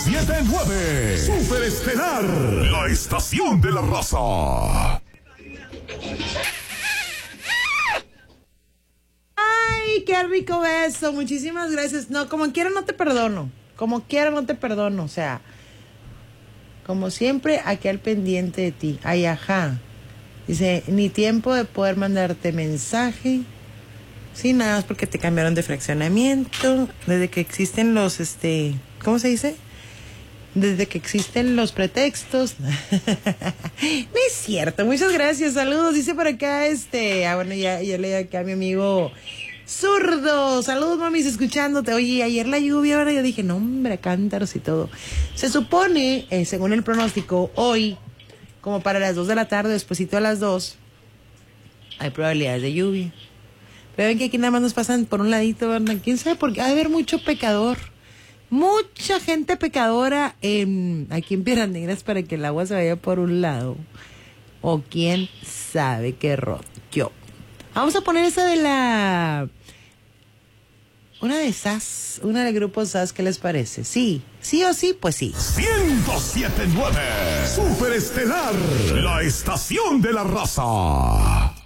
1079 Superestelar, la estación de la raza. Ay, qué rico beso. Muchísimas gracias. No, como quiera no te perdono. Como quiera no te perdono. O sea, como siempre, aquí al pendiente de ti. Ay, ajá. Dice, ni tiempo de poder mandarte mensaje. Sí, nada más porque te cambiaron de fraccionamiento. Desde que existen los, ¿cómo se dice? Desde que existen los pretextos. No es cierto. Muchas gracias. Saludos. Dice por acá, bueno, ya leí acá a mi amigo Zurdo. Saludos, mamis, escuchándote. Oye, ayer la lluvia, ahora yo dije, no, hombre, cántaros y todo. Se supone, según el pronóstico, hoy, como para las 2 de la tarde, despuesito a las 2, hay probabilidades de lluvia. Pero ven que aquí nada más nos pasan por un ladito, ¿verdad? ¿Quién sabe por qué? Va a haber mucho pecador. Mucha gente pecadora aquí en Piedras Negras para que el agua se vaya por un lado. O quién sabe qué rollo. Vamos a poner esa de una de SAS, una del grupo SAS, ¿qué les parece? Sí, sí o sí, pues sí. 1079 Superestelar, la estación de la raza.